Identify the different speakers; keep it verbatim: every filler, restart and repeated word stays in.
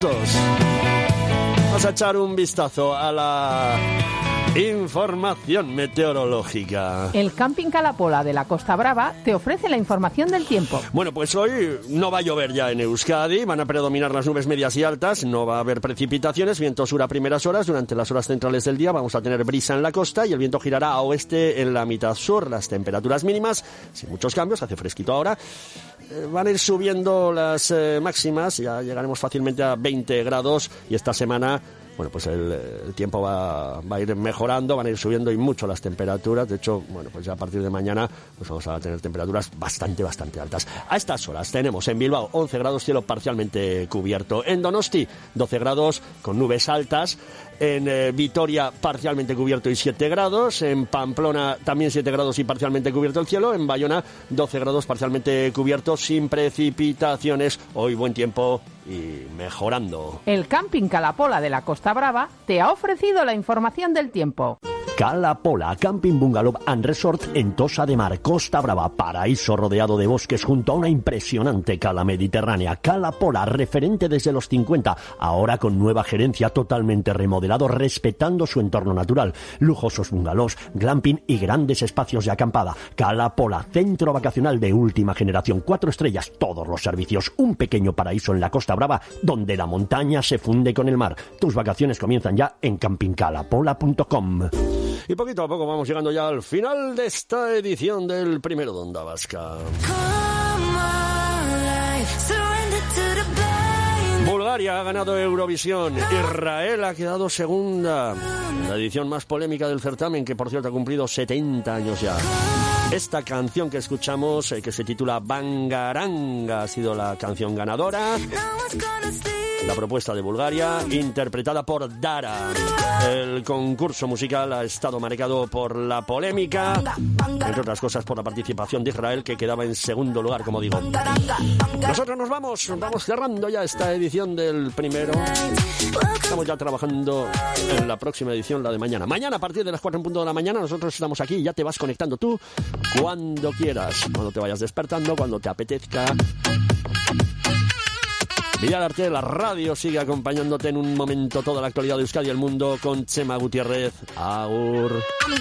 Speaker 1: Vamos a echar un vistazo a la información meteorológica.
Speaker 2: El Camping Cala-Pola de la Costa Brava te ofrece la información del tiempo.
Speaker 1: Bueno, pues hoy no va a llover ya en Euskadi, van a predominar las nubes medias y altas, no va a haber precipitaciones, viento sur a primeras horas, durante las horas centrales del día vamos a tener brisa en la costa y el viento girará a oeste en la mitad sur. Las temperaturas mínimas, sin muchos cambios, hace fresquito ahora, eh, van a ir subiendo las eh, máximas, ya llegaremos fácilmente a veinte grados y esta semana... Bueno, pues el, el tiempo va, va a ir mejorando, van a ir subiendo y mucho las temperaturas. De hecho, bueno, pues ya a partir de mañana pues vamos a tener temperaturas bastante, bastante altas. A estas horas tenemos en Bilbao once grados, cielo parcialmente cubierto. En Donosti, doce grados con nubes altas. En eh, Vitoria, parcialmente cubierto y siete grados. En Pamplona, también siete grados y parcialmente cubierto el cielo. En Bayona, doce grados parcialmente cubierto, sin precipitaciones. Hoy buen tiempo y mejorando.
Speaker 2: El Camping Cala-Pola de la Costa Brava te ha ofrecido la información del tiempo.
Speaker 3: Cala-Pola, Camping Bungalow and Resort en Tossa de Mar, Costa Brava, paraíso rodeado de bosques junto a una impresionante cala mediterránea. Cala-Pola, referente desde los cincuenta, ahora con nueva gerencia, totalmente remodelado, respetando su entorno natural. Lujosos bungalows, glamping y grandes espacios de acampada. Cala-Pola, centro vacacional de última generación, cuatro estrellas, todos los servicios, un pequeño paraíso en la Costa Brava, donde la montaña se funde con el mar. Tus vacaciones comienzan ya en camping cala pola punto com.
Speaker 1: Y poquito a poco vamos llegando ya al final de esta edición del Primero de Onda Vasca. Bulgaria ha ganado Eurovisión, Israel ha quedado segunda, la edición más polémica del certamen, que por cierto ha cumplido setenta años ya. Esta canción que escuchamos, eh, que se titula Bangaranga, ha sido la canción ganadora. La propuesta de Bulgaria, interpretada por Dara. El concurso musical ha estado marcado por la polémica, entre otras cosas por la participación de Israel, que quedaba en segundo lugar, como digo. Nosotros nos vamos, vamos cerrando ya esta edición del primero. Estamos ya trabajando en la próxima edición, la de mañana. Mañana a partir de las cuatro en punto de la mañana nosotros estamos aquí y ya te vas conectando tú cuando quieras, cuando te vayas despertando, cuando te apetezca. Villar Arte, la radio sigue acompañándote en un momento toda la actualidad de Euskadi y el mundo con Chema Gutiérrez. Agur.